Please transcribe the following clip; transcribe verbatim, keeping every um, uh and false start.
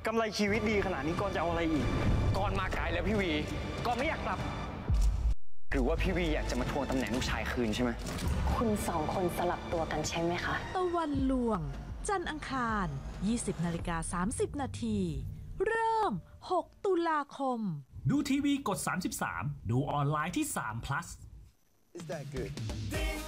กำไรชีวิตดีขนาดนี้ก่อนจะเอาอะไรอีกก่อนมาไกลแล้วพี่วีก่อนไม่อยากกลับหรือว่าพี่วีอยากจะมาทวงตำแหน่งลูกชายคืนใช่ไหมคุณสองคนสลับตัวกันใช่ไหมคะตะวันลวงจันทร์อังคาร ยี่สิบนาฬิกาสามสิบนาทีเริ่มหกตุลาคมดูทีวีกดสามสิบสามดูออนไลน์ที่สาม plus Is that good